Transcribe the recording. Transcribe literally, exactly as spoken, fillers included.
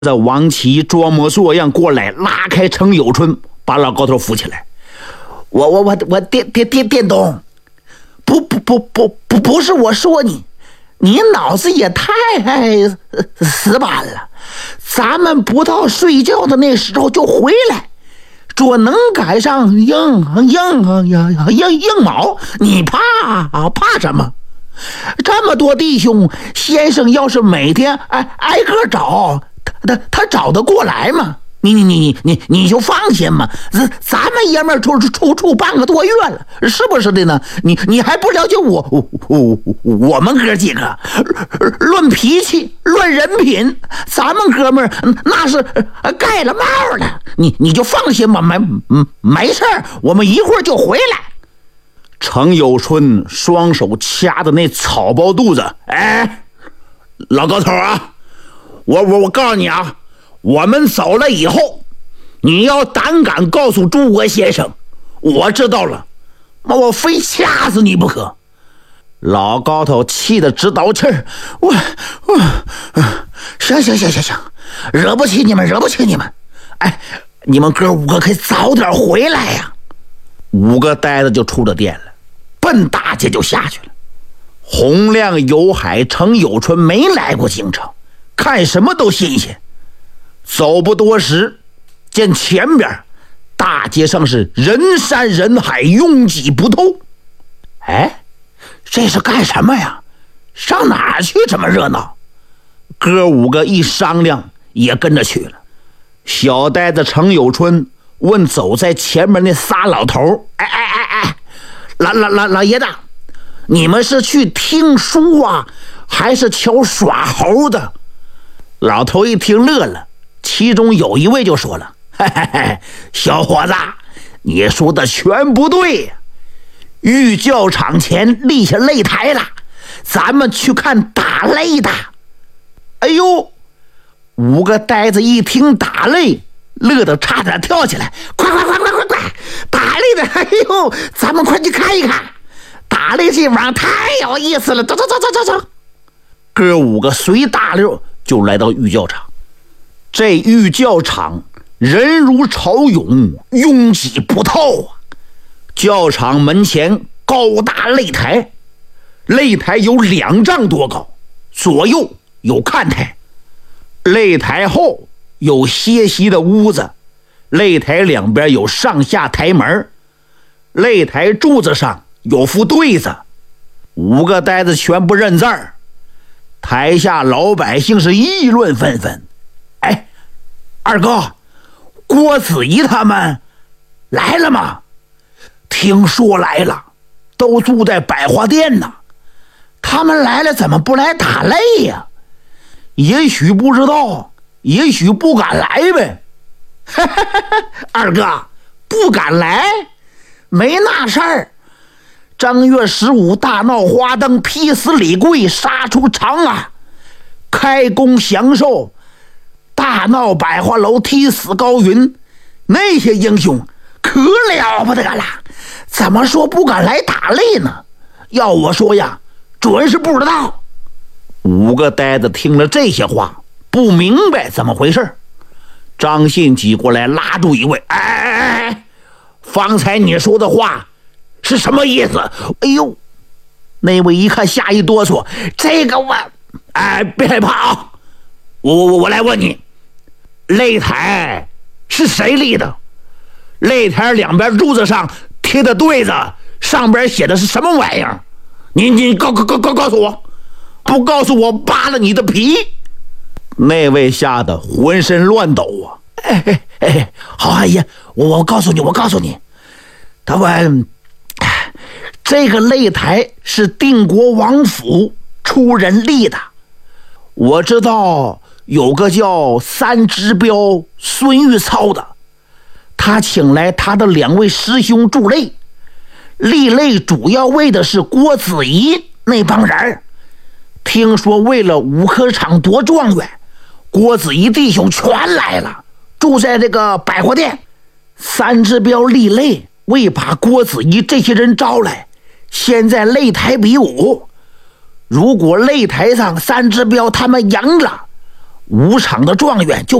这王琦装模作样过来，拉开程有春，把老高头扶起来。我我我我电电电电东，不不不不不不是我说你，你脑子也太死板了。咱们不到睡觉的那时候就回来，准能赶上硬硬硬硬硬毛，你怕怕什么？这么多弟兄，先生要是每天挨挨个找，他他他找得过来吗？你你你你你你就放心嘛，咱咱们爷们出出出半个多月了，是不是的呢？你你还不了解我我我我们哥几个，论脾气论人品，咱们哥们儿那是盖了帽的。你你就放心吧，没没事儿，我们一会儿就回来。程有春双手掐着那草包肚子，哎，老高头啊，我我我告诉你啊，我们走了以后，你要胆敢告诉诸葛先生，我知道了，我非掐死你不可。老高头气得直倒气儿，我我行行行行行，惹不起你们，惹不起你们。哎，你们哥五个可以早点回来呀。五个呆子就出了店了，奔大街就下去了。洪亮、有海、程有春没来过京城，看什么都新鲜。走不多时，见前边大街上是人山人海，拥挤不透。哎，这是干什么呀？上哪儿去这么热闹？哥五个一商量，也跟着去了。小呆子程有春问走在前面那仨老头：“哎哎哎哎，老老老老爷子，你们是去听书啊，还是瞧耍猴的？”老头一听乐了，其中有一位就说了：“嘿嘿嘿，小伙子，你说的全不对呀！御教场前立下擂台了，咱们去看打擂的。”哎呦！五个呆子一听打擂，乐得差点跳起来，快快快快快快！打擂的，哎呦，咱们快去看一看，打擂这玩意儿太有意思了！走走走走走走！哥五个随大溜就来到御教场。这御教场人如潮涌，拥挤不透啊！教场门前高大擂台，擂台有两丈多高，左右有看台。擂台后有歇息的屋子，擂台两边有上下台门，擂台柱子上有副对子。五个呆子全不认字儿，台下老百姓是议论纷纷。哎，二哥，郭子仪他们来了吗？听说来了，都住在百花店呢。他们来了怎么不来打擂呀？也许不知道，也许不敢来呗。二哥，不敢来没那事儿。正月十五大闹花灯，劈死李贵，杀出长安，开工享寿，大闹百花楼，踢死高云，那些英雄可了不得了，怎么说不敢来打擂呢？要我说呀，准是不知道。五个呆子听了这些话，不明白怎么回事。张信挤过来拉住一位：“哎哎哎，方才你说的话是什么意思？”哎呦，那位一看吓一哆嗦，这个我……哎，别害怕啊！我我我来问你，擂台是谁立的？擂台两边柱子上贴的对子，上边写的是什么玩意儿？你你告告告告诉我！不告诉我，扒了你的皮！那位吓得浑身乱抖啊！哎哎哎，好阿姨，我我告诉你，我告诉你，他们这个擂台是定国王府出人立的。我知道有个叫三支标孙玉操的，他请来他的两位师兄助擂，立擂主要为的是郭子仪那帮人。听说为了五科场夺状元，郭子仪弟兄全来了，住在这个百货店。三支标立擂，为把郭子仪这些人招来，先在擂台比武。如果擂台上三支标他们赢了， 武场的状元就